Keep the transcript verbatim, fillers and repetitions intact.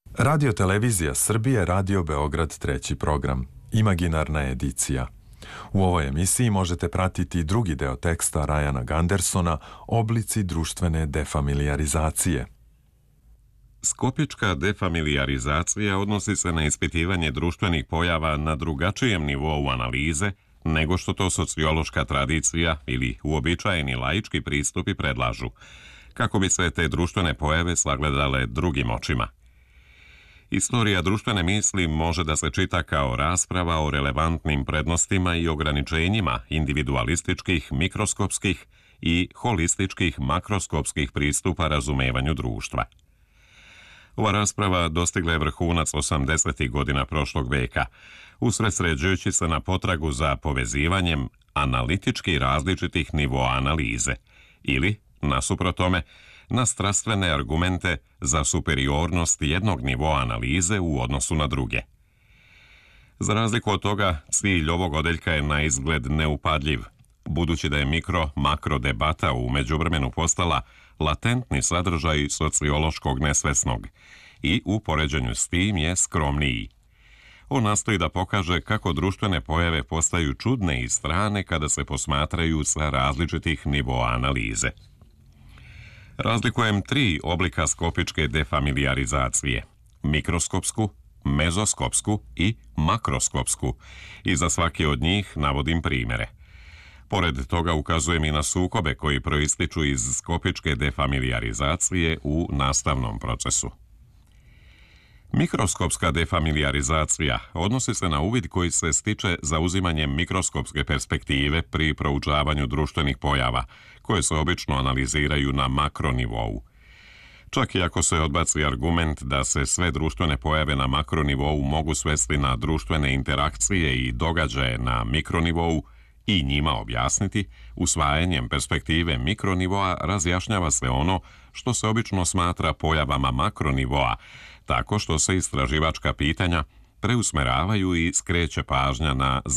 Radio Televizija Srbije, Radio Beograd, treći program, imaginarna edicija. U ovoj emisiji možete pratiti drugi deo teksta Ryana Gundersona Oblici društvene defamiliarizacije. Skopička defamiliarizacija odnosi se na ispitivanje društvenih pojava na drugačijem nivou analize nego što to sociološka tradicija ili uobičajeni laički pristupi predlažu, kako bi se te društvene pojave sagledale drugim očima. Istorija društvene misli može da se čita kao rasprava o relevantnim prednostima i ograničenjima individualističkih, mikroskopskih i holističkih, makroskopskih pristupa razumevanju društva. Ova rasprava dostigla je vrhunac osamdesetih godina prošlog veka, usredsređujući se na potragu za povezivanjem analitički različitih nivoa analize ili, nasuprot tome, na strastvene argumente za superiornost jednog nivoa analize u odnosu na druge. Za razliku od toga, cilj ovog odeljka je na izgled neupadljiv, budući da je mikro-makro debata u međuvremenu postala latentni sadržaj sociološkog nesvesnog i u poređenju s tim je skromniji. On nastoji da pokaže kako društvene pojave postaju čudne i strane kada se posmatraju sa različitih nivoa analize. Razlikujem tri oblika skopičke defamiliarizacije: mikroskopsku, mezoskopsku i makroskopsku, i za svaki od njih navodim primere. Pored toga ukazujem i na sukobe koji proističu iz skopičke defamiliarizacije u nastavnom procesu. Mikroskopska defamiliarizacija odnosi se na uvid koji se stiče zauzimanjem mikroskopske perspektive pri proučavanju društvenih pojava, koje se obično analiziraju na makronivou. Čak i ako se odbaci argument da se sve društvene pojave na makronivou mogu svesti na društvene interakcije i događaje na mikronivou i njima objasniti, usvajanjem perspektive mikronivoa razjašnjava se ono što se obično smatra pojavama makronivoa, tako što se istraživačka pitanja preusmeravaju i skreće pažnja na